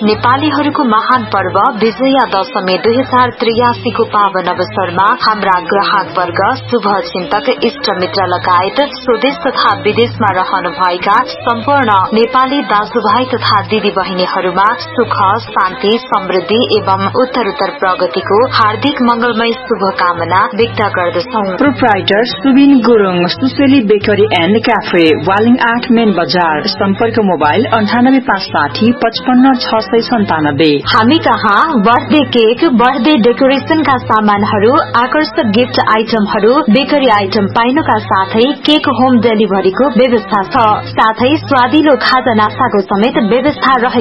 नेपालीहरूको महान पर्व विजया दशमी 2083 को पावन अवसरमा हाम्रा ग्राहक वर्ग, शुभ चिन्तक, इष्ट मित्र लगायत स्वदेश तथा विदेशमा रहनुभएका सम्पूर्ण नेपाली दाजुभाइ तथा दिदी बहिनीहरूमा सुख, शान्ति, समृद्धि एवं उत्तरोत्तर प्रगतिको हार्दिक मंगलमय शुभकामना व्यक्त गर्दछौं। Proprietor Subin Gurung, सुसेली bakery and cafe, Waling 8 main बजार। सम्पर्क मोबाइल 9856 55 हामी कहाँ बर्थडे केक, बर्थडे डेकोरेशनका सामानहरू, आकर्षक गिफ्ट आइटमहरू, बेकरी आइटम पाइनुका साथै केक होम डेलिभरीको व्यवस्था छ। साथै स्वादिलो खाजा नास्ताको समेत व्यवस्था रहेको